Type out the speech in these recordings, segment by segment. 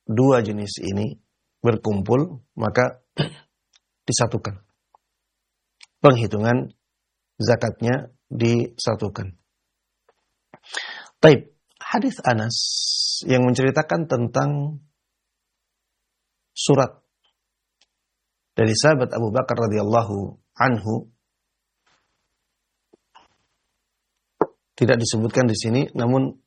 dua jenis ini berkumpul, maka disatukan. Penghitungan zakatnya disatukan. Taib, hadis Anas yang menceritakan tentang surat dari sahabat Abu Bakar radhiyallahu anhu tidak disebutkan di sini, namun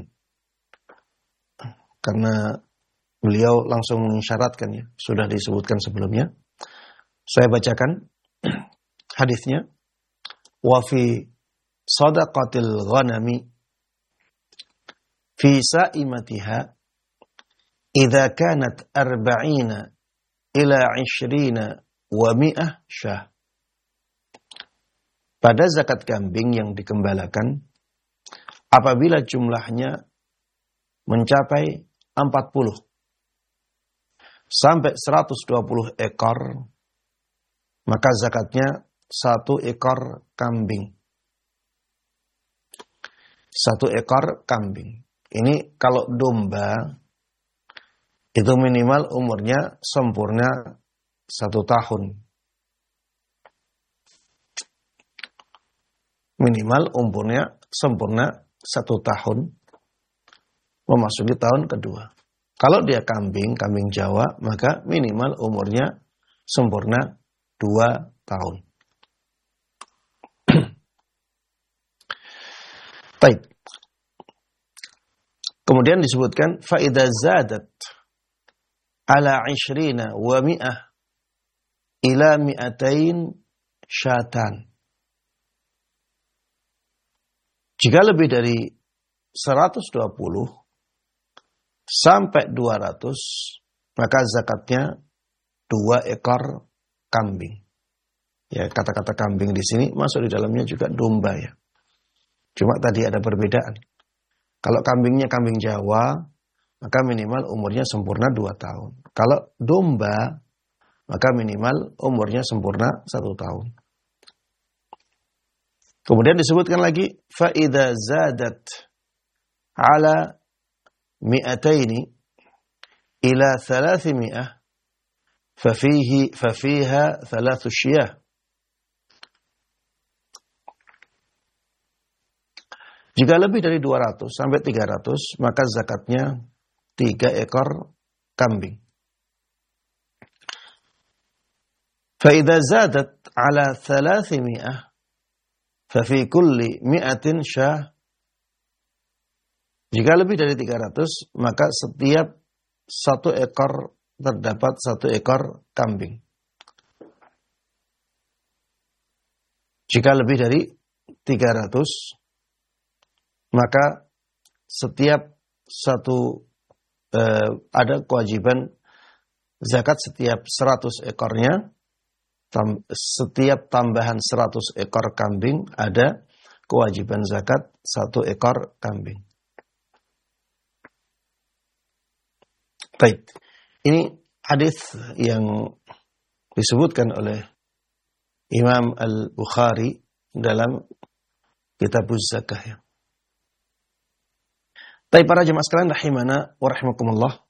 karena beliau langsung mengisyaratkan ya, sudah disebutkan sebelumnya. Saya bacakan hadisnya. Wa fi sadaqatil ghanami fi sa'imatiha idza kanat 40 ila 20 wa 100 syah. Pada zakat kambing yang dikembalakan, apabila jumlahnya mencapai 40 sampai 120 ekor, maka zakatnya 1 ekor kambing. 1 ekor kambing. Ini kalau domba itu minimal umurnya sempurna 1 tahun. Minimal umurnya sempurna 1 tahun, memasuki tahun kedua. Kalau dia kambing Jawa, maka minimal umurnya sempurna 2 tahun. Baik. Kemudian disebutkan faida zadat ala 20 wa 100 ila 200 syatan. Jika lebih dari 120 sampai 200, maka zakatnya 2 ekor kambing. Ya, kata-kata kambing di sini masuk di dalamnya juga domba ya. Cuma tadi ada perbedaan. Kalau kambingnya kambing Jawa, maka minimal umurnya sempurna 2 tahun. Kalau domba, maka minimal umurnya sempurna 1 tahun. Kemudian disebutkan lagi faida zadat ala 200 ila 300 fafiha 3 syiyah. Jika lebih dari 200 sampai 300, maka zakatnya 3 ekor kambing. Faida zadat ala 300 fafi kulli 100 syah. Jika lebih dari 300, maka setiap 1 ekor terdapat 1 ekor kambing. Jika lebih dari 300, maka setiap ada kewajiban zakat setiap 100 ekornya. Setiap tambahan 100 ekor kambing ada kewajiban zakat 1 ekor kambing. Baik, ini hadis yang disebutkan oleh Imam Al-Bukhari dalam Kitabuz Zakah. Baik para jemaah sekalian rahimana wa rahimakumullah.